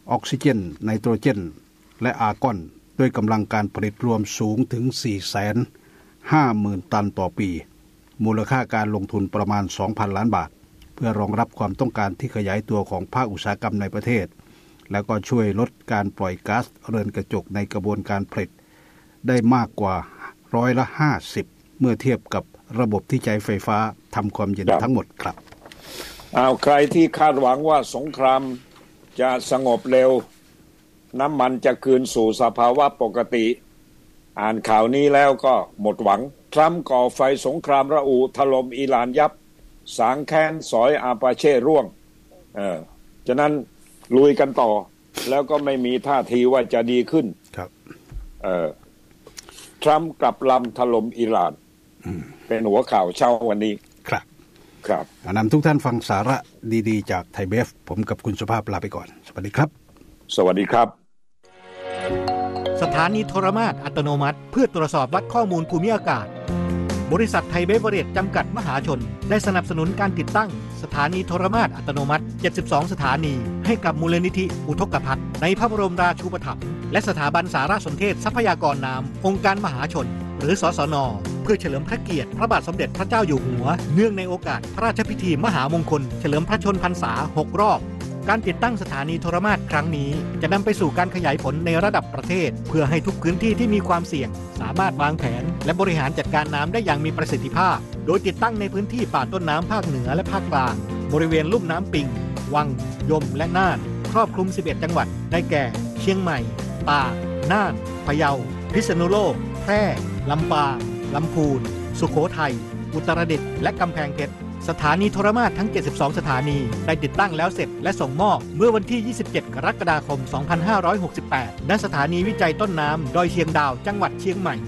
ออกซิเจนไนโตรเจนและอาร์กอนด้วยกำลังการผลิตรวมสูงถึง 450,000 ตันต่อปีมูลค่าการลงทุนประมาณ 2,000 ล้านบาทเพื่อรองรับความต้องการที่ขยายตัวของภาคอุตสาหกรรมในประเทศแล้วก็ช่วยลดการปล่อยก๊าซเรือนกระจกในกระบวนการผลิตได้มากกว่า50%เมื่อเทียบกับระบบที่ใช้ไฟฟ้าทำความเย็นทั้งหมดครับใครที่คาดหวังว่าสงครามจะสงบเร็วน้ำมันจะคืนสู่สภาวะปกติอ่านข่าวนี้แล้วก็หมดหวังทรัมป์ก่อไฟสงครามระอุถล่มอิหร่านยับสางแค้นสอยอาปาเช่ร่วงฉะนั้นลุยกันต่อแล้วก็ไม่มีท่าทีว่าจะดีขึ้นครับทรัมป์กลับลำถล่มอิหร่านเป็นหัวข่าวเช้าวันนี้ครับนำทุกท่านฟังสาระดีๆจากไทยเบฟผมกับคุณสุภาพลาไปก่อนสวัสดีครับสวัสดีครับสถานีโทรมาตรอัตโนมัติเพื่อตรวจสอบวัดข้อมูลภูมิอากาศบริษัทไทยเบเวอเรจจำกัดมหาชนได้สนับสนุนการติดตั้งสถานีโทรมาตรอัตโนมัติ72สถานีให้กับมูลนิธิอุทกภัทรในพระบรมราชูปถัมภ์และสถาบันสารสนเทศทรัพยากรน้ำองค์การมหาชนหรือสสน.เพื่อเฉลิมพระเกียรติพระบาทสมเด็จพระเจ้าอยู่หัวเนื่องในโอกาสพระราชพิธีมหามงคลเฉลิมพระชนพรรษา6รอบการติดตั้งสถานีโทรมาตรครั้งนี้จะนำไปสู่การขยายผลในระดับประเทศเพื่อให้ทุกพื้นที่ที่มีความเสี่ยงสามารถวางแผนและบริหารจัดการน้ำได้อย่างมีประสิทธิภาพโดยติดตั้งในพื้นที่ป่าต้นน้ำภาคเหนือและภาคกลางบริเวณลุ่มน้ำปิงวังยมและน่านครอบคลุม11จังหวัดได้แก่เชียงใหม่ตากน่านพะเยาพิษณุโลกแพร่ลำปางลำพูนสุโขทัยอุตรดิตถ์และกำแพงเพชรสถานีโทรมาตรทั้ง72สถานีได้ติดตั้งแล้วเสร็จและส่งมอบเมื่อวันที่27กรกฎาคม2568ณสถานีวิจัยต้นน้ำดอยเชียงดาวจังหวัดเชียงใหม่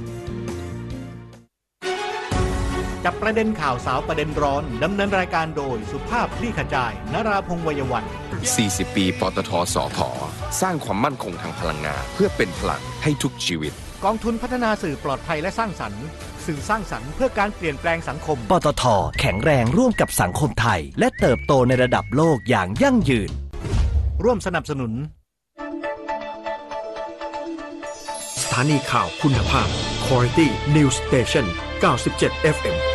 จับประเด็นข่าวสาวประเด็นร้อนดำเนินรายการโดยสุภาพคลี่ขจายนราพงษ์วัยวัน 40 ปีปตท.สผ.สร้างความมั่นคงทางพลังงานเพื่อเป็นพลังให้ทุกชีวิตกองทุนพัฒนาสื่อปลอดภัยและสร้างสรรค์สื่อสร้างสรรค์เพื่อการเปลี่ยนแปลงสังคมปตท.แข็งแรงร่วมกับสังคมไทยและเติบโตในระดับโลกอย่างยั่งยืนร่วมสนับสนุนสถานีข่าวคุณภาพ Quality News Station 97 FM